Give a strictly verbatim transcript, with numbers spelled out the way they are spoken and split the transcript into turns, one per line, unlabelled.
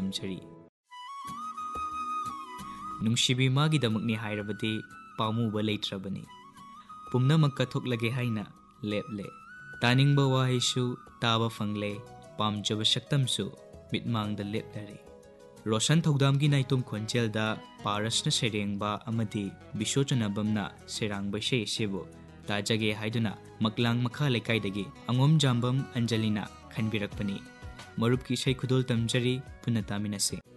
तमचरी नुंशिबी मागिदमकनी हायरबदी पामुबा लेत्रबनी पुमनमक कथोकलगे हाइना लेपले तानिंगबा वाहिसु ताबा फंगले पामजब शक्तमसु मिटमांगदा लेपलरे रोशन थौदामगी नाइतुम खोंजेलदा पारसना सेरेंगबा अमदी बिशोचनबमना सेरांगबा शे सेबो ताजगे हाइदुना मकलांग मखा लेकाइदगी अंगोम जाम्बम अंजलिना खनबिरकपनी मरुप की सै खुदोल तमजरी पुनः तामिनसे।